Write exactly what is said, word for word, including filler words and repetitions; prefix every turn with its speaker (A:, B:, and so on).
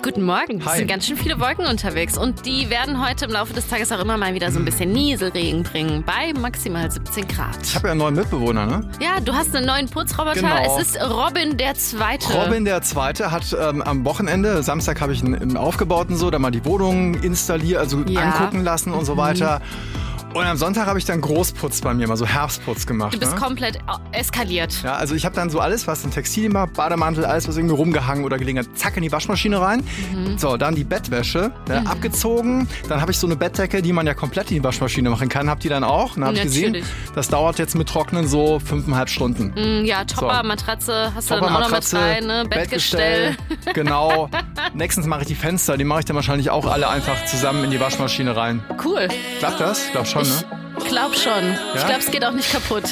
A: Guten Morgen. Es
B: Hi.
A: sind ganz schön viele Wolken unterwegs und die werden heute im Laufe des Tages auch immer mal wieder so ein bisschen Nieselregen bringen bei maximal siebzehn Grad.
B: Ich habe ja einen neuen Mitbewohner, ne?
A: Ja, du hast einen neuen Putzroboter.
B: Genau.
A: Es ist Robin der Zweite.
B: Robin der Zweite hat ähm, am Wochenende, Samstag habe ich einen, einen aufgebauten so, da mal die Wohnung installiert, also
A: Ja.
B: angucken lassen und so weiter. Und am Sonntag habe ich dann Großputz bei mir, mal so Herbstputz gemacht.
A: Du bist
B: ne?
A: komplett eskaliert.
B: Ja, also ich habe dann so alles, was in Textilien war, Bademantel, alles, was irgendwie rumgehangen oder gelegen hat, zack in die Waschmaschine rein.
A: Mhm.
B: So, dann die Bettwäsche, ne,
A: Mhm.
B: abgezogen. Dann habe ich so eine Bettdecke, die man ja komplett in die Waschmaschine machen kann. Habt ihr dann auch? Dann habe ich gesehen,
A: Natürlich.
B: das dauert jetzt mit Trocknen so fünfeinhalb Stunden.
A: Mm, Ja, Topper-Matratze hast du dann auch noch mit rein, ne? Bettgestell.
B: Genau. Nächstens mache ich die Fenster, die mache ich dann wahrscheinlich auch alle einfach zusammen in die Waschmaschine rein.
A: Cool.
B: Klappt das? Ich glaube schon, ne?
A: Ich glaub schon. Ich
B: Ja?
A: glaube, es geht auch nicht kaputt.